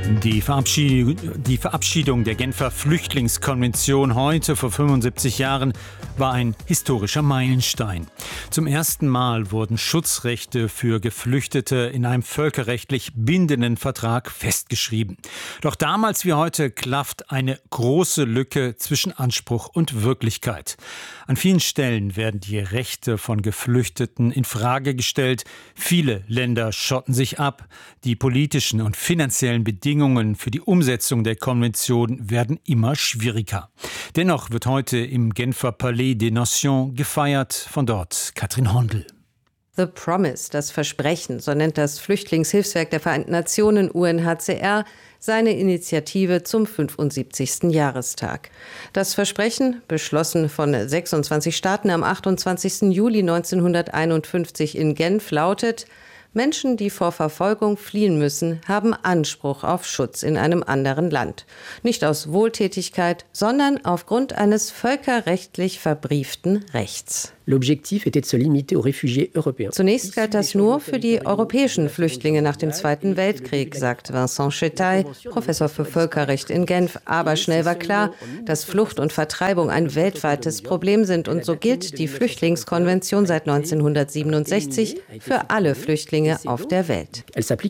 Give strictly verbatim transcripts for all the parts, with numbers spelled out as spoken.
Die Verabschiedung, die Verabschiedung der Genfer Flüchtlingskonvention heute vor fünfundsiebzig Jahren war ein historischer Meilenstein. Zum ersten Mal wurden Schutzrechte für Geflüchtete in einem völkerrechtlich bindenden Vertrag festgeschrieben. Doch damals wie heute klafft eine große Lücke zwischen Anspruch und Wirklichkeit. An vielen Stellen werden die Rechte von Geflüchteten in Frage gestellt. Viele Länder schotten sich ab. Die politischen und finanziellen Bedingungen für die Umsetzung der Konvention werden immer schwieriger. Dennoch wird heute im Genfer Palais des Nations gefeiert. Von dort Katrin Hondel. The Promise, das Versprechen, so nennt das Flüchtlingshilfswerk der Vereinten Nationen U N H C R seine Initiative zum fünfundsiebzigsten Jahrestag. Das Versprechen, beschlossen von sechsundzwanzig Staaten am achtundzwanzigsten Juli neunzehnhunderteinundfünfzig in Genf, lautet: Menschen, die vor Verfolgung fliehen müssen, haben Anspruch auf Schutz in einem anderen Land. Nicht aus Wohltätigkeit, sondern aufgrund eines völkerrechtlich verbrieften Rechts. Zunächst galt das nur für die europäischen Flüchtlinge nach dem Zweiten Weltkrieg, sagt Vincent Chetaille, Professor für Völkerrecht in Genf. Aber schnell war klar, dass Flucht und Vertreibung ein weltweites Problem sind. Und so gilt die Flüchtlingskonvention seit neunzehnhundertsiebenundsechzig für alle Flüchtlinge auf der Welt.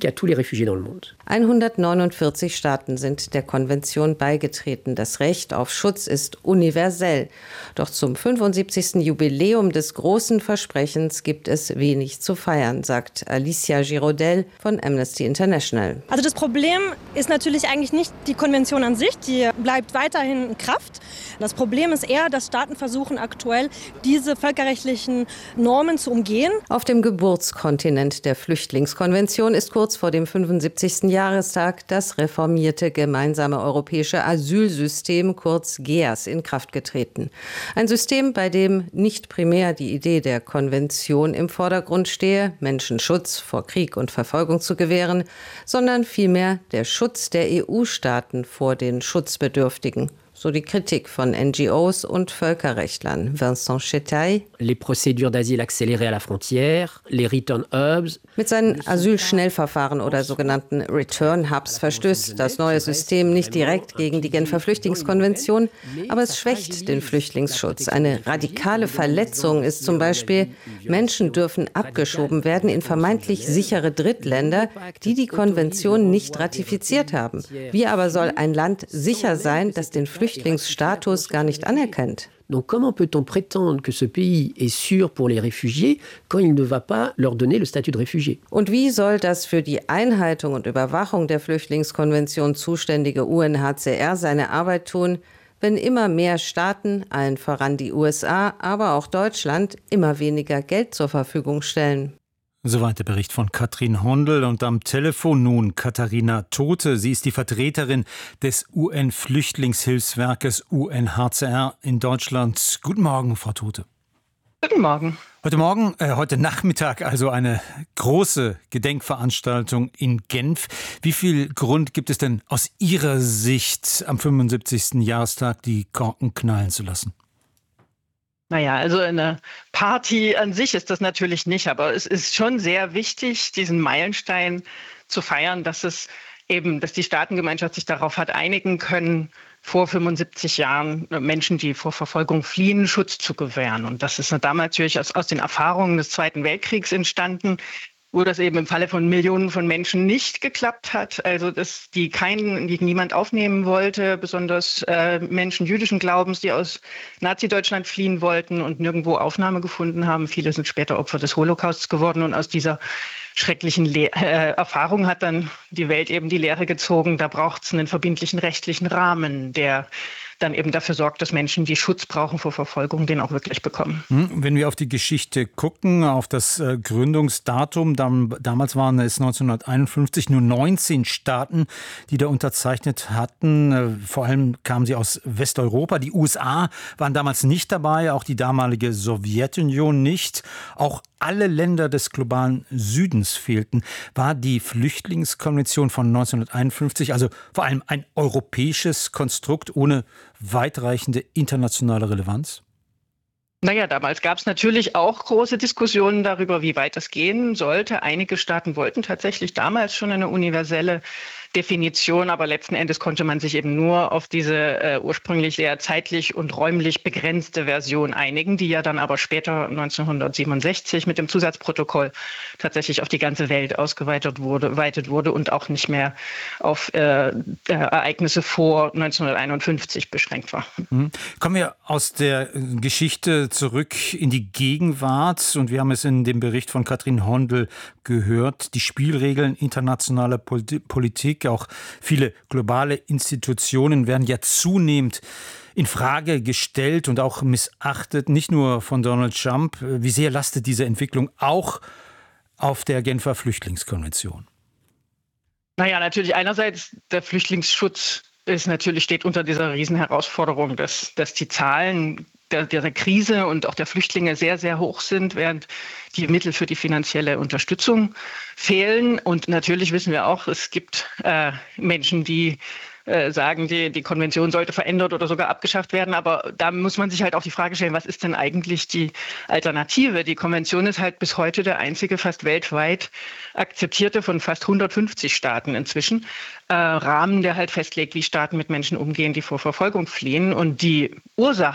hundertneunundvierzig Staaten sind der Konvention beigetreten. Das Recht auf Schutz ist universell. Doch zum fünfundsiebzigsten Jubiläum des großen Versprechens gibt es wenig zu feiern, sagt Alicia Girodel von Amnesty International. Also das Problem ist natürlich eigentlich nicht die Konvention an sich, die bleibt weiterhin in Kraft. Das Problem ist eher, dass Staaten versuchen aktuell, diese völkerrechtlichen Normen zu umgehen. Auf dem Geburtskontinent der Flüchtlingskonvention ist kurz vor dem fünfundsiebzigsten Jahrestag das reformierte gemeinsame europäische Asylsystem, kurz G E A S, in Kraft getreten. Ein System, bei dem nicht primär die Idee der Konvention im Vordergrund stehe, Menschen Schutz vor Krieg und Verfolgung zu gewähren, sondern vielmehr der Schutz der E U-Staaten vor den Schutzbedürftigen. So die Kritik von N G Os und Völkerrechtlern. Vincent Chetaille. Les procédures d'asile accélérées à la frontière, les return hubs. Mit seinen Asylschnellverfahren oder sogenannten Return Hubs verstößt das neue System nicht direkt gegen die Genfer Flüchtlingskonvention, aber es schwächt den Flüchtlingsschutz. Eine radikale Verletzung ist zum Beispiel, Menschen dürfen abgeschoben werden in vermeintlich sichere Drittländer, die die Konvention nicht ratifiziert haben. Wie aber soll ein Land sicher sein, das den Flüchtlingsstatus gar nicht anerkennt? Donc comment peut-on prétendre que ce pays est sûr pour les réfugiés quand il ne va pas leur donner le statut de réfugié? Und wie soll das für die Einhaltung und Überwachung der Flüchtlingskonvention zuständige U N H C R seine Arbeit tun, wenn immer mehr Staaten, allen voran die U S A, aber auch Deutschland, immer weniger Geld zur Verfügung stellen? Soweit der Bericht von Katrin Hondel. Und am Telefon nun Katharina Tothe. Sie ist die Vertreterin des U N-Flüchtlingshilfswerkes U N H C R in Deutschland. Guten Morgen, Frau Tothe. Guten Morgen. Heute Morgen, äh, heute Nachmittag also eine große Gedenkveranstaltung in Genf. Wie viel Grund gibt es denn aus Ihrer Sicht, am fünfundsiebzigsten Jahrestag die Korken knallen zu lassen? Naja, also eine Party an sich ist das natürlich nicht, aber es ist schon sehr wichtig, diesen Meilenstein zu feiern, dass es eben, dass die Staatengemeinschaft sich darauf hat einigen können, vor fünfundsiebzig Jahren Menschen, die vor Verfolgung fliehen, Schutz zu gewähren. Und das ist damals natürlich aus, aus den Erfahrungen des Zweiten Weltkriegs entstanden, wo das eben im Falle von Millionen von Menschen nicht geklappt hat. Also dass die keinen, die niemand aufnehmen wollte, besonders äh, Menschen jüdischen Glaubens, die aus Nazi-Deutschland fliehen wollten und nirgendwo Aufnahme gefunden haben. Viele sind später Opfer des Holocausts geworden und aus dieser schrecklichen Le- äh, Erfahrung hat dann die Welt eben die Lehre gezogen. Da braucht es einen verbindlichen rechtlichen Rahmen, der dann eben dafür sorgt, dass Menschen, die Schutz brauchen vor Verfolgung, den auch wirklich bekommen. Wenn wir auf die Geschichte gucken, auf das äh, Gründungsdatum, dann, damals waren es neunzehnhunderteinundfünfzig nur neunzehn Staaten, die da unterzeichnet hatten. Äh, vor allem kamen sie aus Westeuropa. Die U S A waren damals nicht dabei, auch die damalige Sowjetunion nicht. Auch alle Länder des globalen Südens fehlten. War die Flüchtlingskonvention von neunzehnhunderteinundfünfzig also vor allem ein europäisches Konstrukt ohne weitreichende internationale Relevanz? Naja, damals gab es natürlich auch große Diskussionen darüber, wie weit das gehen sollte. Einige Staaten wollten tatsächlich damals schon eine universelle Definition, aber letzten Endes konnte man sich eben nur auf diese äh, ursprünglich sehr zeitlich und räumlich begrenzte Version einigen, die ja dann aber später neunzehnhundertsiebenundsechzig mit dem Zusatzprotokoll tatsächlich auf die ganze Welt ausgeweitet wurde, weitet wurde und auch nicht mehr auf äh, Ereignisse vor neunzehnhunderteinundfünfzig beschränkt war. Mhm. Kommen wir aus der Geschichte zurück in die Gegenwart und wir haben es in dem Bericht von Katrin Hondel gehört, die Spielregeln internationaler Politik, auch viele globale Institutionen werden ja zunehmend in Frage gestellt und auch missachtet, nicht nur von Donald Trump. Wie sehr lastet diese Entwicklung auch auf der Genfer Flüchtlingskonvention? Naja, natürlich einerseits der Flüchtlingsschutz ist natürlich, steht unter dieser Riesenherausforderung, dass, dass die Zahlen der, der Krise und auch der Flüchtlinge sehr, sehr hoch sind, während die Mittel für die finanzielle Unterstützung fehlen. Und natürlich wissen wir auch, es gibt äh, Menschen, die äh, sagen, die, die Konvention sollte verändert oder sogar abgeschafft werden. Aber da muss man sich halt auch die Frage stellen, was ist denn eigentlich die Alternative? Die Konvention ist halt bis heute der einzige fast weltweit akzeptierte von fast hundertfünfzig Staaten inzwischen äh, Rahmen, der halt festlegt, wie Staaten mit Menschen umgehen, die vor Verfolgung fliehen. Und die Ursache